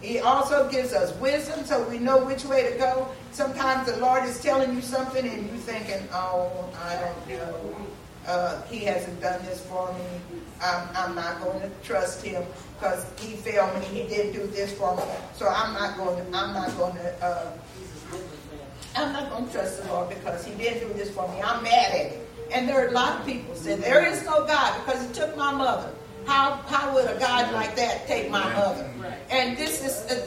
He also gives us wisdom so we know which way to go. Sometimes the Lord is telling you something and you're thinking, oh, I don't know. He hasn't done this for me. I'm not going to trust him because he failed me. He didn't do this for me. So I'm not going to trust the Lord because he didn't do this for me. I'm mad at him. And there are a lot of people say there is no God because he took my mother. How would a God like that take my mother? And this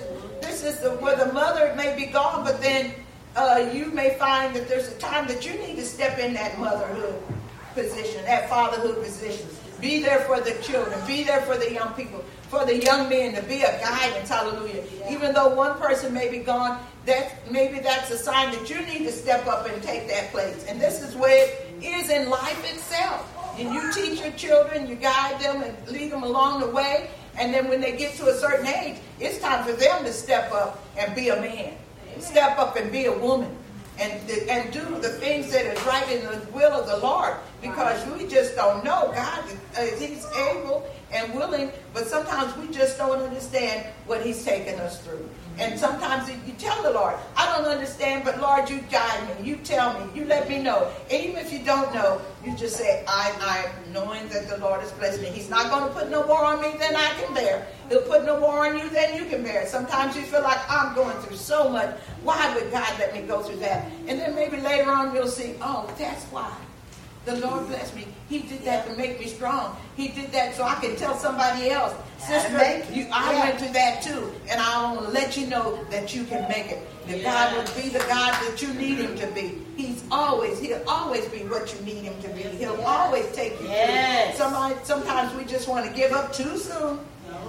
is where the mother may be gone, but then you may find that there's a time that you need to step in that motherhood position, that fatherhood position. Be there for the children. Be there for the young people, for the young men, to be a guidance. Hallelujah. Even though one person may be gone, maybe that's a sign that you need to step up and take that place. And this is where it is in life itself. And you teach your children, you guide them and lead them along the way. And then when they get to a certain age, it's time for them to step up and be a man. Step up and be a woman. And do the things that is right in the will of the Lord. Because we just don't know. God, he's able and willing, but sometimes we just don't understand what he's taken us through. And sometimes you tell the Lord, I don't understand, but Lord, you guide me. You tell me. You let me know. And even if you don't know, you just say, I'm knowing that the Lord has blessed me. He's not going to put no more on me than I can bear. He'll put no more on you than you can bear. Sometimes you feel like I'm going through so much. Why would God let me go through that? And then maybe later on you'll see, oh, that's why. The Lord bless me. He did that to make me strong. He did that so I can tell somebody else. Sister, I went through that too. And I want to let you know that you can make it. That God will be the God that you need him to be. He'll always be what you need him to be. He'll always take you through. Sometimes we just want to give up too soon.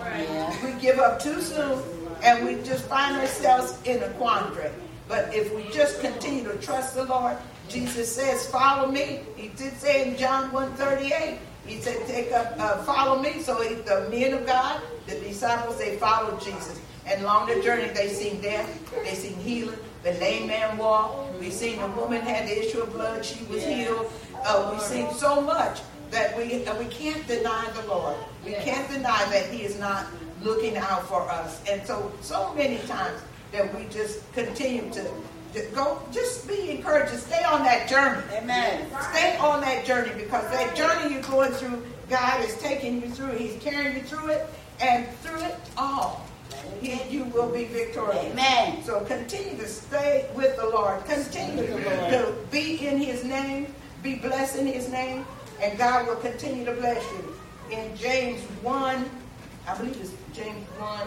We give up too soon. And we just find ourselves in a quandary. But if we just continue to trust the Lord, Jesus says, follow me. He did say in John 1:38, he said, follow me. So the men of God, the disciples, they followed Jesus. And along the journey, they seen death, they seen healing, the lame man walked. We seen a woman had the issue of blood, she was healed. We seen so much that we can't deny the Lord. We can't deny that he is not looking out for us. And so many times that we just continue to go, just be encouraged to stay on that journey. Amen. Stay on that journey, because that journey you're going through, God is taking you through. He's carrying you through it, and through it all, you will be victorious. Amen. So continue to stay with the Lord. Continue to be in his name, be blessed in his name, and God will continue to bless you. In James 1, I believe it's James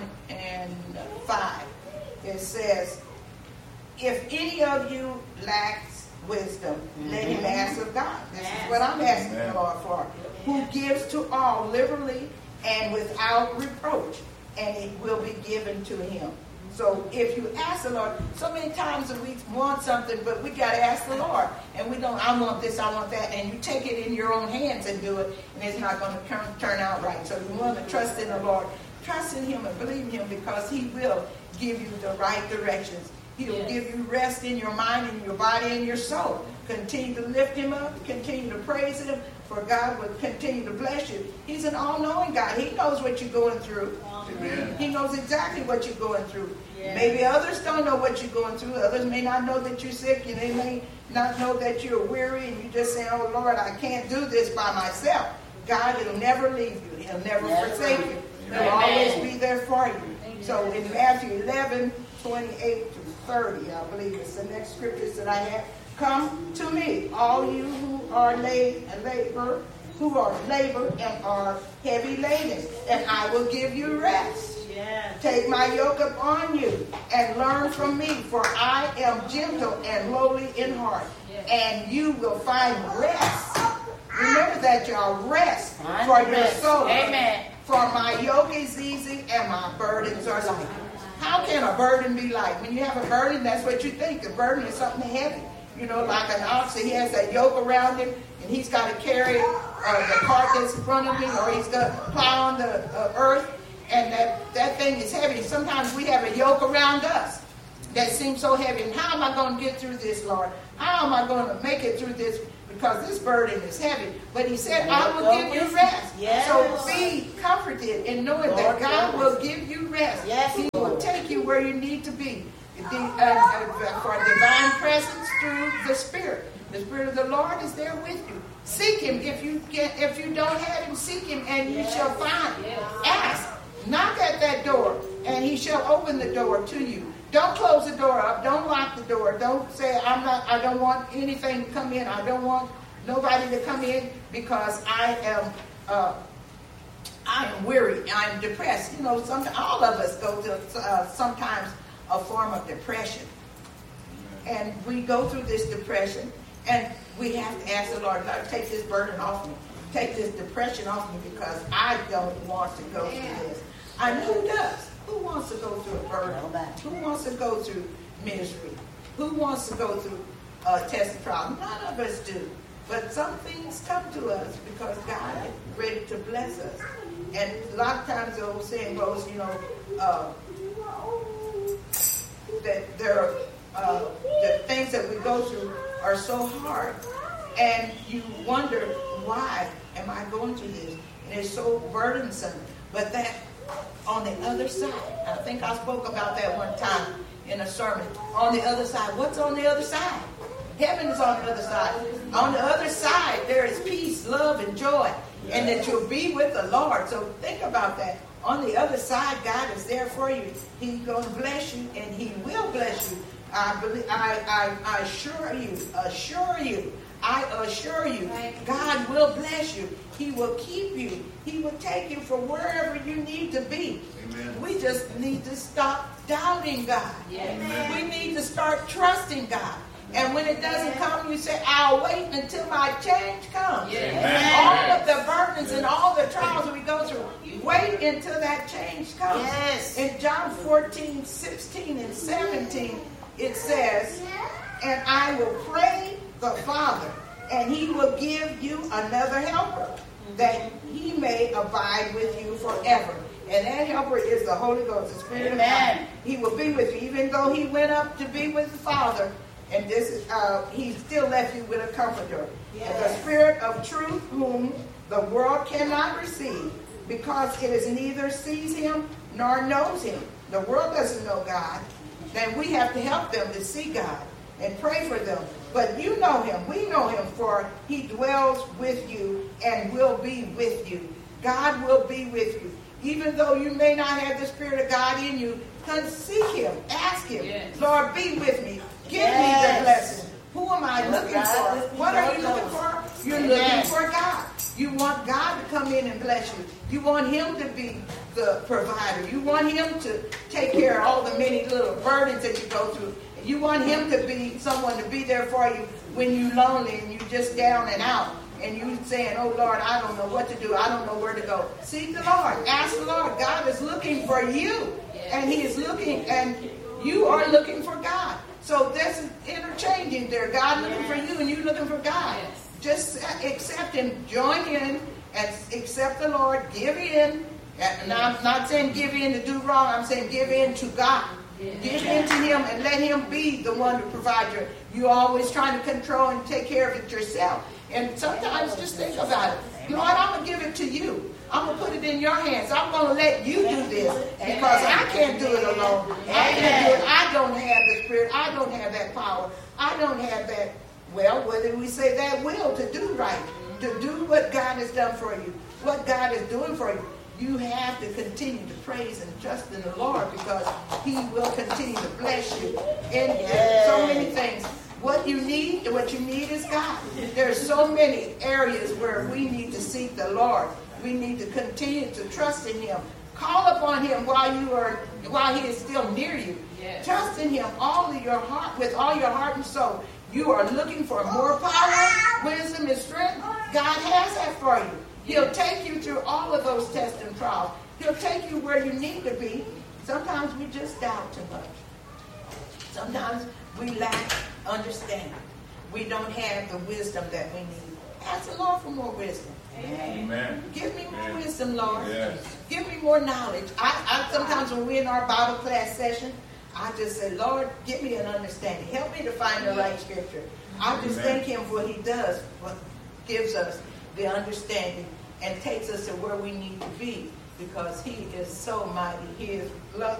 1:5, it says, if any of you lacks wisdom, let him ask of God. This is what I'm asking the Lord for. Who gives to all liberally and without reproach, and it will be given to him. So if you ask the Lord, so many times we want something, but we got to ask the Lord. And we don't, I want this, I want that. And you take it in your own hands and do it, and it's not going to turn out right. So you want to trust in the Lord. Trust in him and believe in him, because he will give you the right directions. He'll give you rest in your mind, in your body, and your soul. Continue to lift him up. Continue to praise him, for God will continue to bless you. He's an all-knowing God. He knows what you're going through. Amen. He knows exactly what you're going through. Yeah. Maybe others don't know what you're going through. Others may not know that you're sick, and they may not know that you're weary, and you just say, oh, Lord, I can't do this by myself. God will never leave you. He'll never forsake you. He'll always be there for you. So in Matthew 11:28 to 30, I believe it's the next scriptures that I have. Come to me, all you who are labor and are heavy laden, and I will give you rest. Yes. Take my yoke upon you and learn from me, for I am gentle and lowly in heart, and you will find rest. Remember that, y'all. Rest for your soul. Amen. For my yoke is easy and my burdens are light. How can a burden be light? When you have a burden, that's what you think. The burden is something heavy. You know, like an ox, he has that yoke around him, and he's got to carry the cart that's in front of him, or he's got to plow on the earth, and that thing is heavy. Sometimes we have a yoke around us, that seem so heavy. And how am I going to get through this, Lord? How am I going to make it through this? Because this burden is heavy. But he said, I will give you rest. Yes. So be comforted in knowing that God will give you rest. Yes, he will take you where you need to be. For divine presence through the Spirit. The Spirit of the Lord is there with you. Seek him. If you don't have him, seek him and you shall find. Ask. Knock at that door and he shall open the door to you. Don't close the door up. Don't lock the door. Don't say, I don't want anything to come in. I don't want nobody to come in because I am weary. I'm depressed. You know, all of us go to sometimes a form of depression. And we go through this depression and we have to ask the Lord, God, take this burden off me. Take this depression off me because I don't want to go through this. I know who does. Who wants to go through a burden? Who wants to go through misery? Who wants to go through test and trial? None of us do. But some things come to us because God is ready to bless us. And a lot of times the old saying goes, you know, that there are the things that we go through are so hard. And you wonder, why am I going through this? And it's so burdensome. But that on the other side, I think I spoke about that one time in a sermon. On the other side, what's on the other side? Heaven is on the other side. On the other side, there is peace, love, and joy. And that you'll be with the Lord. So think about that. On the other side, God is there for you. He's going to bless you, and he will bless you. I assure you, God will bless you. He will keep you. He will take you from wherever you need to be. Amen. We just need to stop doubting God. Yes. We need to start trusting God. And when it doesn't come, you say, I'll wait until my change comes. Yes. All of the burdens and all the trials that we go through, wait until that change comes. Yes. In John 14, 16, and 17, it says, and I will pray the Father, and he will give you another helper, that he may abide with you forever. And that helper is the Holy Ghost, the Spirit of God. He will be with you, even though he went up to be with the Father. And this is he still left you with a comforter. Yes. The Spirit of truth, whom the world cannot receive, because it is neither sees him nor knows him. The world doesn't know God. Then we have to help them to see God and pray for them. But you know him. We know him, for he dwells with you and will be with you. God will be with you. Even though you may not have the Spirit of God in you, come seek him. Ask him. Yes. Lord, be with me. Give me the blessing. Who am I looking for? What are you looking for? You're looking for God. You want God to come in and bless you. You want him to be the provider. You want him to take care of all the many little burdens that you go through. You want him to be someone to be there for you when you're lonely and you're just down and out. And you saying, oh Lord, I don't know what to do. I don't know where to go. Seek the Lord. Ask the Lord. God is looking for you. And he is looking, and you are looking for God. So that's interchanging there. God looking for you and you looking for God. Just accept him. Join in and accept the Lord. Give in. And I'm not saying give in to do wrong. I'm saying give in to God. Give in to him and let him be the one to provide you. You're always trying to control and take care of it yourself. And sometimes just think about it. Lord, I'm going to give it to you. I'm going to put it in your hands. I'm going to let you do this because I can't do it alone. I can't do it. I don't have the Spirit. I don't have that power. I don't have that, well, whether we say that will to do right, to do what God has done for you, what God is doing for you. You have to continue to praise and trust in the Lord because he will continue to bless you in so many things. What you need is God. There are so many areas where we need to seek the Lord. We need to continue to trust in him. Call upon him while he is still near you. Yes. Trust in him all of your heart, with all your heart and soul. You are looking for more power, wisdom, and strength. God has that for you. He'll take you through all of those tests and trials. He'll take you where you need to be. Sometimes we just doubt too much. Sometimes we lack understanding. We don't have the wisdom that we need. Ask the Lord for more wisdom. Amen. Give me more wisdom, Lord. Yes. Give me more knowledge. I sometimes when we're in our Bible class session, I just say, Lord, give me an understanding. Help me to find the right scripture. I just thank him for what he does, what gives us the understanding and takes us to where we need to be, because he is so mighty. He is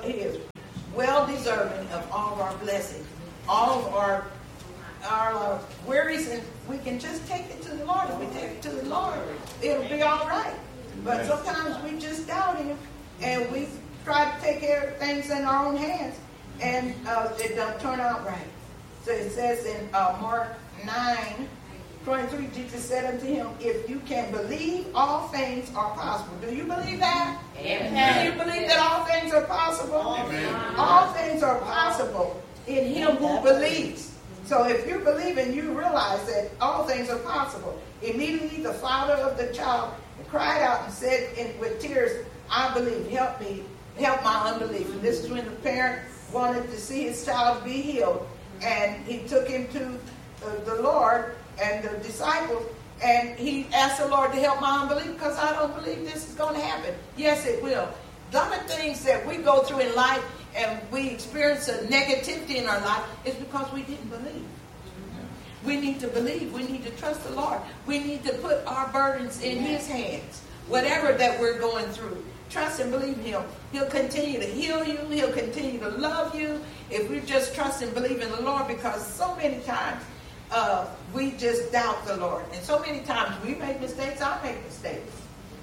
well deserving of all of our blessings, all of our worries, and we can just take it to the Lord. If we take it to the Lord, it'll be all right. But sometimes we just doubt him, and we try to take care of things in our own hands, and it don't turn out right. So it says in Mark 9:23, Jesus said unto him, if you can believe, all things are possible. Do you believe that? Amen. Do you believe that all things are possible? Amen. All things are possible in him who believes. So if you believe and you realize that all things are possible, immediately the father of the child cried out and said with tears, I believe, help me, help my unbelief. And this is when the parent wanted to see his child be healed, and he took him to the Lord and the disciples, and he asked the Lord to help my unbelief, because I don't believe this is going to happen. Yes, it will. A lot of things that we go through in life and we experience a negativity in our life is because we didn't believe. We need to believe. We need to trust the Lord. We need to put our burdens in his hands. Whatever that we're going through, trust and believe him. He'll continue to heal you. He'll continue to love you if we just trust and believe in the Lord, because so many times we just doubt the Lord. And so many times we make mistakes. I make mistakes.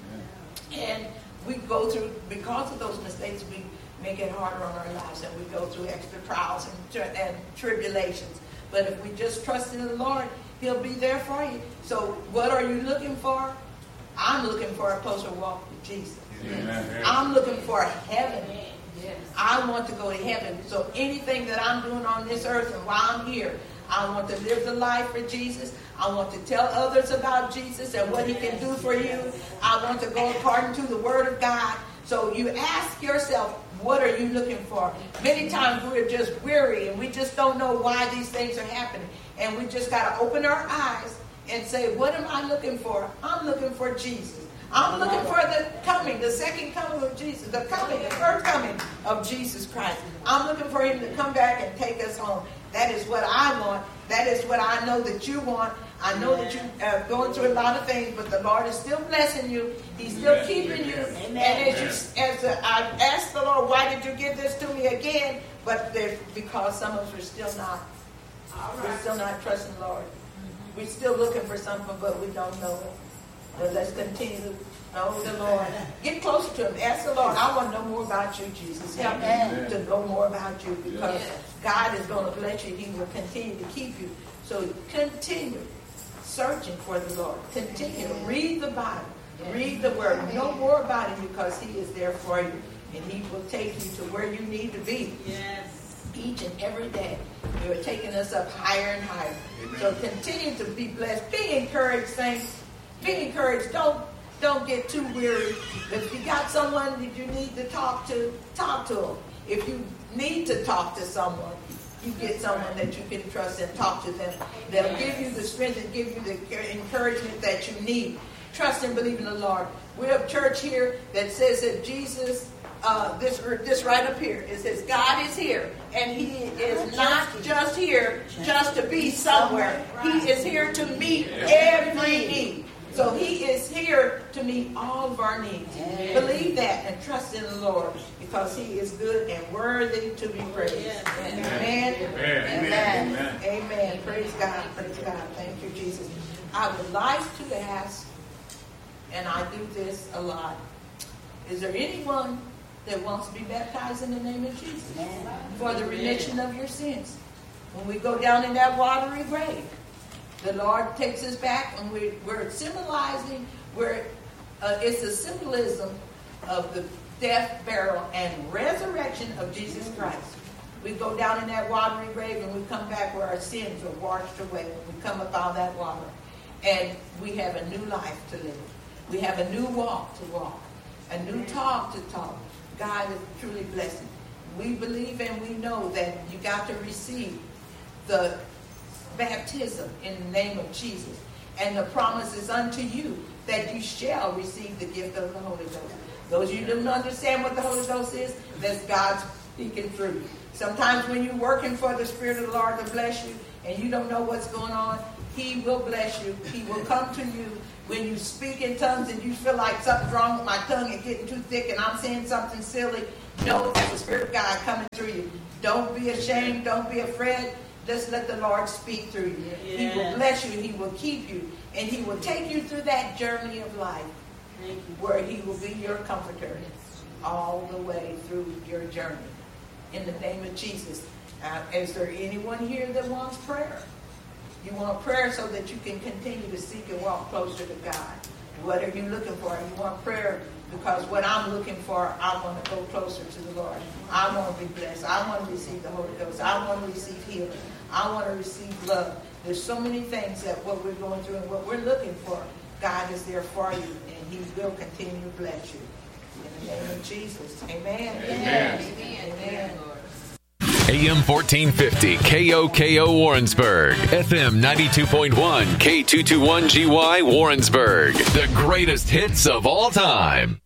And we go through, because of those mistakes, we make it harder on our lives, and we go through extra trials and tribulations. But if we just trust in the Lord, he'll be there for you. So what are you looking for? I'm looking for a closer walk with Jesus. Amen. I'm looking for heaven. Yes. I want to go to heaven. So anything that I'm doing on this earth and while I'm here, I want to live the life for Jesus. I want to tell others about Jesus and what he can do for you. I want to go according to the word of God. So you ask yourself, what are you looking for? Many times we're just weary and we just don't know why these things are happening. And we just got to open our eyes and say, what am I looking for? I'm looking for Jesus. I'm looking for the second coming of Jesus, the first coming of Jesus Christ. I'm looking for him to come back and take us home. That is what I want. That is what I know that you want. I know that you're going through a lot of things, but the Lord is still blessing you. He's still keeping you. And as I asked the Lord, why did you give this to me again? But because some of us are still not. We're still not trusting the Lord. We're still looking for something, but we don't know it. But let's continue to know the Lord. Get closer to him. Ask the Lord, I want to know more about you, Jesus. Help me to know more about you, because God is going to bless you. He will continue to keep you. So continue searching for the Lord. Continue to read the Bible. Read the Word. Know more about him, because he is there for you. And he will take you to where you need to be. Yes. Each and every day. You're taking us up higher and higher. Amen. So continue to be blessed. Be encouraged, saints. Be encouraged. Don't get too weary. If you got someone that you need to talk to them. If you need to talk to someone, you get someone that you can trust and talk to them. They'll give you the strength and give you the encouragement that you need. Trust and believe in the Lord. We have a church here that says that Jesus, this right up here, it says God is here, and he is not just here just to be somewhere. He is here to meet every need. So he is here to meet all of our needs. Amen. Believe that and trust in the Lord, because he is good and worthy to be praised. Amen. Amen. Amen. Amen. Amen. Amen. Praise God. Praise God. Thank you, Jesus. I would like to ask, and I do this a lot, is there anyone that wants to be baptized in the name of Jesus for the remission of your sins? When we go down in that watery grave, the Lord takes us back, and we're symbolizing, it's a symbolism of the death, burial, and resurrection of Jesus Christ. We go down in that watery grave, and we come back where our sins are washed away when we come up out of that water. And we have a new life to live. We have a new walk to walk, a new talk to talk. God is truly blessing. We believe and we know that you got to receive the baptism in the name of Jesus. And the promise is unto you that you shall receive the gift of the Holy Ghost. Those of you who don't understand what the Holy Ghost is, that's God's speaking through. Sometimes when you're working for the Spirit of the Lord to bless you and you don't know what's going on, He will bless you. He will come to you when you speak in tongues and you feel like something's wrong with my tongue and getting too thick and I'm saying something silly. Know it's the Spirit of God coming through you. Don't be ashamed. Don't be afraid. Just let the Lord speak through you. Yeah. He will bless you. He will keep you. And He will take you through that journey of life where He will be your comforter all the way through your journey. In the name of Jesus. Is there anyone here that wants prayer? You want prayer so that you can continue to seek and walk closer to God. What are you looking for? You want prayer because what I'm looking for, I want to go closer to the Lord. I want to be blessed. I want to receive the Holy Ghost. I want to receive healing. I want to receive love. There's so many things that what we're going through and what we're looking for, God is there for you, and He will continue to bless you. In the name of Jesus. Amen. Amen. Amen. Amen. AM 1450 KOKO Warrensburg, FM 92.1 K221GY Warrensburg. The greatest hits of all time.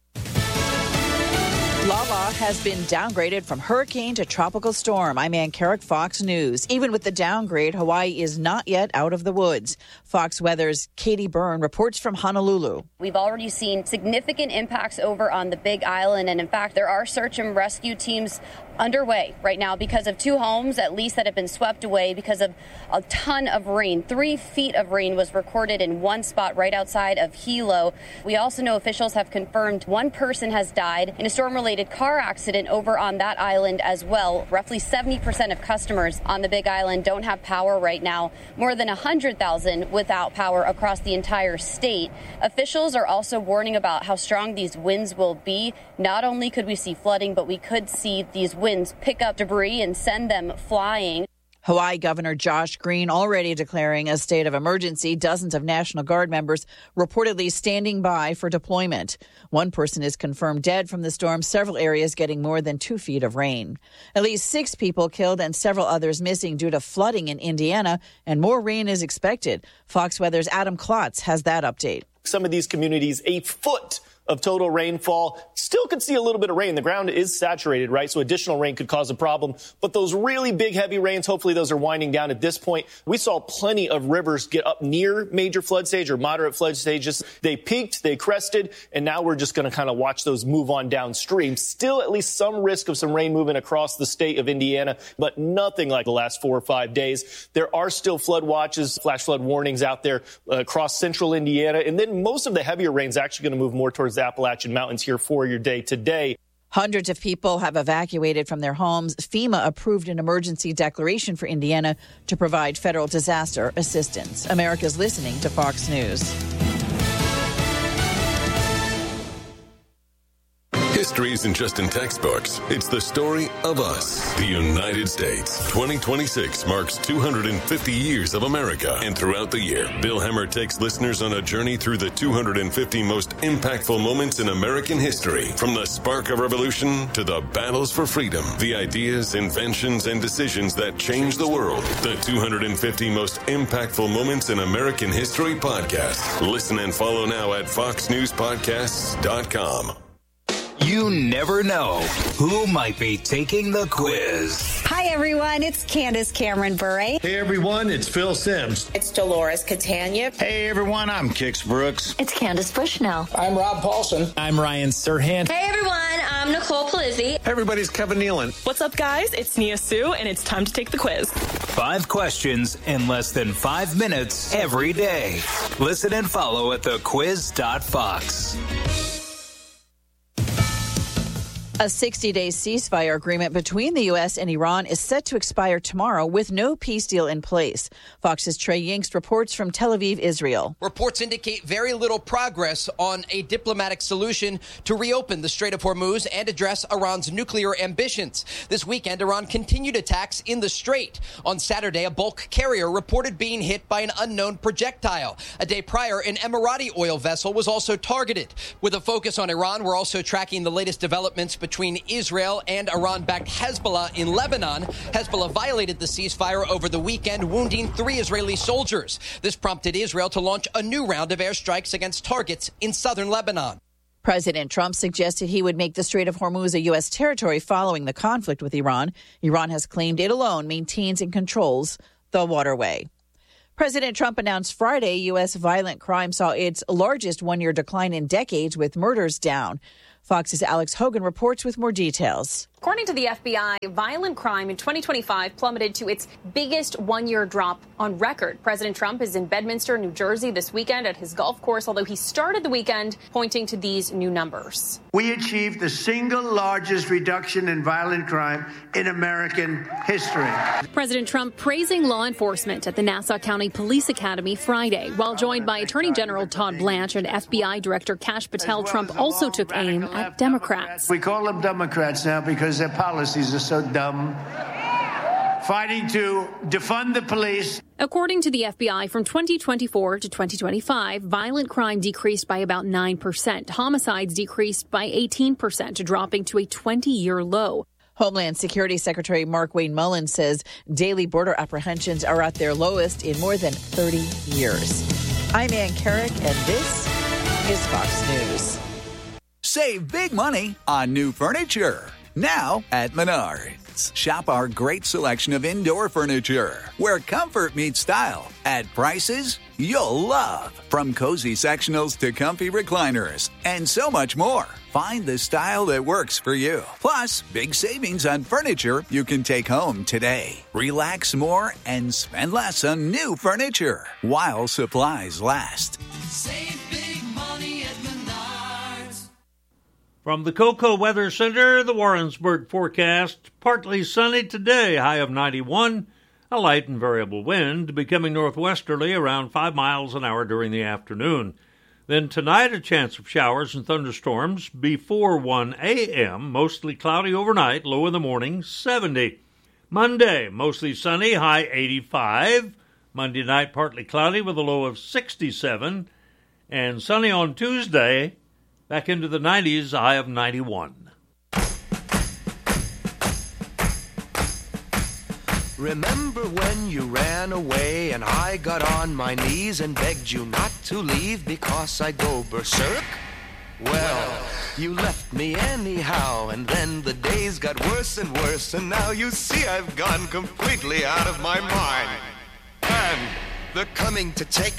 Lala has been downgraded from hurricane to tropical storm. I'm Ann Carrick, Fox News. Even with the downgrade, Hawaii is not yet out of the woods. Fox Weather's Katie Byrne reports from Honolulu. We've already seen significant impacts over on the Big Island. And in fact, there are search and rescue teams underway right now because of 2 homes, at least, that have been swept away because of a ton of rain. 3 feet of rain was recorded in one spot right outside of Hilo. We also know officials have confirmed 1 person has died in a storm-related car accident over on that island as well. Roughly 70% of customers on the Big Island don't have power right now. More than 100,000 without power across the entire state. Officials are also warning about how strong these winds will be. Not only could we see flooding, but we could see these winds pick up debris and send them flying. Hawaii Governor Josh Green already declaring a state of emergency. Dozens of National Guard members reportedly standing by for deployment. 1 person is confirmed dead from the storm, several areas getting more than 2 feet of rain. At least 6 people killed and several others missing due to flooding in Indiana, and more rain is expected. Fox Weather's Adam Klotz has that update. Some of these communities, 1 foot of total rainfall. Still could see a little bit of rain. The ground is saturated, right? So additional rain could cause a problem. But those really big, heavy rains, hopefully those are winding down at this point. We saw plenty of rivers get up near major flood stage or moderate flood stages. They peaked, they crested, and now we're just going to kind of watch those move on downstream. Still at least some risk of some rain moving across the state of Indiana, but nothing like the last 4 or 5 days. There are still flood watches, flash flood warnings out there across central Indiana. And then most of the heavier rain is actually going to move more towards the Appalachian Mountains here for your day today. Hundreds of people have evacuated from their homes. FEMA approved an emergency declaration for Indiana to provide federal disaster assistance. America's listening to Fox News. History isn't just in textbooks. It's the story of us, the United States. 2026 marks 250 years of America. And throughout the year, Bill Hemmer takes listeners on a journey through the 250 most impactful moments in American history. From the spark of revolution to the battles for freedom, the ideas, inventions, and decisions that changed the world. The 250 most impactful moments in American history podcast. Listen and follow now at foxnewspodcasts.com. You never know who might be taking the quiz. Hi, everyone. It's Candace Cameron Bure. Hey, everyone. It's Phil Sims. It's Dolores Catania. Hey, everyone. I'm Kix Brooks. It's Candace Bushnell. I'm Rob Paulson. I'm Ryan Serhant. Hey, everyone. I'm Nicole Palizzi. Hey, everybody's Kevin Nealon. What's up, guys? It's Nia Sue, and it's time to take the quiz. 5 questions in less than 5 minutes every day. Listen and follow at thequiz.fox. A 60-day ceasefire agreement between the U.S. and Iran is set to expire tomorrow with no peace deal in place. Fox's Trey Yingst reports from Tel Aviv, Israel. Reports indicate very little progress on a diplomatic solution to reopen the Strait of Hormuz and address Iran's nuclear ambitions. This weekend, Iran continued attacks in the strait. On Saturday, a bulk carrier reported being hit by an unknown projectile. A day prior, an Emirati oil vessel was also targeted. With a focus on Iran, we're also tracking the latest developments between Israel and Iran-backed Hezbollah in Lebanon. Hezbollah violated the ceasefire over the weekend, wounding 3 Israeli soldiers. This prompted Israel to launch a new round of airstrikes against targets in southern Lebanon. President Trump suggested he would make the Strait of Hormuz a U.S. territory following the conflict with Iran. Iran has claimed it alone maintains and controls the waterway. President Trump announced Friday U.S. violent crime saw its largest one-year decline in decades, with murders down. Fox's Alex Hogan reports with more details. According to the FBI, violent crime in 2025 plummeted to its biggest one-year drop on record. President Trump is in Bedminster, New Jersey this weekend at his golf course, although he started the weekend pointing to these new numbers. We achieved the single largest reduction in violent crime in American history. President Trump praising law enforcement at the Nassau County Police Academy Friday. While joined by Attorney General Todd Blanche and FBI Director Kash Patel, Trump also took aim at Democrats. We call them Democrats now because their policies are so dumb. Fighting to defund the police. According to the FBI, from 2024 to 2025, violent crime decreased by about 9%. Homicides decreased by 18%, dropping to a 20-year low. Homeland Security Secretary Markwayne Mullins says daily border apprehensions are at their lowest in more than 30 years. I'm Ann Carrick, and this is Fox News. Save big money on new furniture. Now at Menards. Shop our great selection of indoor furniture, where comfort meets style, at prices you'll love. From cozy sectionals to comfy recliners, and so much more. Find the style that works for you. Plus, big savings on furniture you can take home today. Relax more and spend less on new furniture while supplies last. Save big money at Menards. From the Cocoa Weather Center, the Warrensburg forecast. Partly sunny today, high of 91. A light and variable wind, becoming northwesterly around 5 miles an hour during the afternoon. Then tonight, a chance of showers and thunderstorms before 1 a.m., mostly cloudy overnight, low in the morning, 70. Monday, mostly sunny, high 85. Monday night, partly cloudy with a low of 67. And sunny on Tuesday, back into the 90s, a high of 91. Remember when you ran away and I got on my knees and begged you not to leave because I'd go berserk? Well, you left me anyhow, and then the days got worse and worse, and now you see I've gone completely out of my mind. And they're coming to take